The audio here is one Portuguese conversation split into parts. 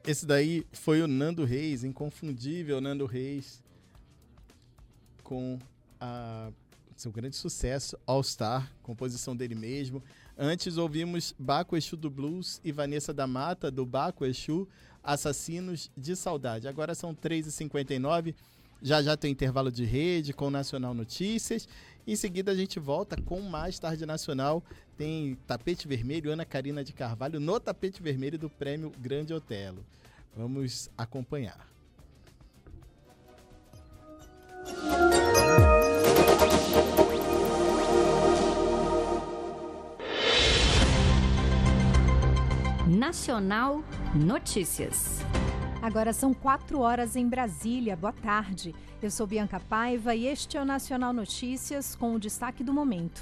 Esse daí foi o Nando Reis, inconfundível Nando Reis, com seu grande sucesso, All Star, composição dele mesmo. Antes ouvimos Baco Exu do Blues e Vanessa da Mata, do Baco Exu, Assassinos de Saudade. Agora são 3h59, já tem intervalo de rede com Nacional Notícias. Em seguida a gente volta com mais Tarde Nacional. Tem Tapete Vermelho, Ana Karina de Carvalho no Tapete Vermelho do Prêmio Grande Otelo. Vamos acompanhar. Nacional Notícias. Agora são 4h em Brasília. Boa tarde. Eu sou Bianca Paiva e este é o Nacional Notícias com o destaque do momento.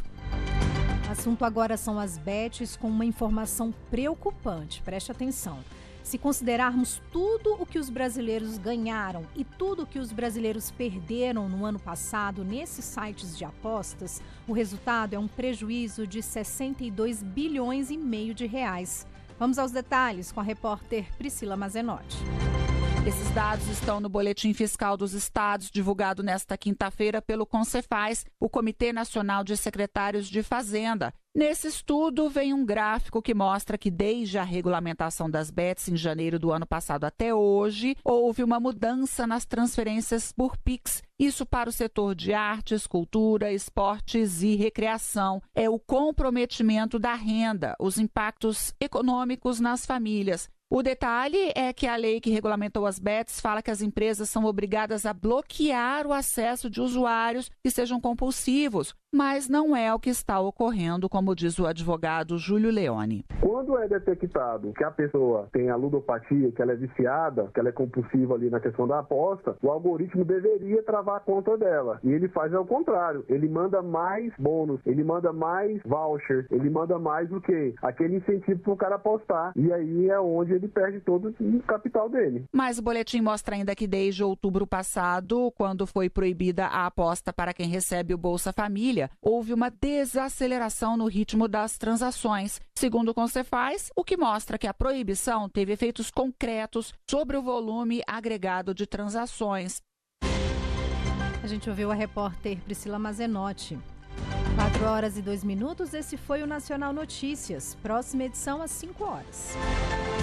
O assunto agora são as bets com uma informação preocupante. Preste atenção. Se considerarmos tudo o que os brasileiros ganharam e tudo o que os brasileiros perderam no ano passado nesses sites de apostas, o resultado é um prejuízo de 62 bilhões e meio de reais. Vamos aos detalhes com a repórter Priscila Mazenotti. Esses dados estão no Boletim Fiscal dos Estados, divulgado nesta quinta-feira pelo Concefaz, o Comitê Nacional de Secretários de Fazenda. Nesse estudo, vem um gráfico que mostra que desde a regulamentação das bets em janeiro do ano passado até hoje, houve uma mudança nas transferências por Pix. Isso para o setor de artes, cultura, esportes e recreação. É o comprometimento da renda, os impactos econômicos nas famílias. O detalhe é que a lei que regulamentou as bets fala que as empresas são obrigadas a bloquear o acesso de usuários que sejam compulsivos, mas não é o que está ocorrendo, como diz o advogado Júlio Leone. Quando é detectado que a pessoa tem a ludopatia, que ela é viciada, que ela é compulsiva ali na questão da aposta, o algoritmo deveria travar a conta dela. E ele faz ao contrário, ele manda mais bônus, ele manda mais voucher, ele manda mais o quê? Aquele incentivo para o cara apostar. E aí é onde ele perde todo o capital dele. Mas o boletim mostra ainda que desde outubro passado, quando foi proibida a aposta para quem recebe o Bolsa Família, houve uma desaceleração no ritmo das transações. Segundo o Concefaz, o que mostra que a proibição teve efeitos concretos sobre o volume agregado de transações. A gente ouviu a repórter Priscila Mazenotti. 4h02, esse foi o Nacional Notícias. Próxima edição às 5h.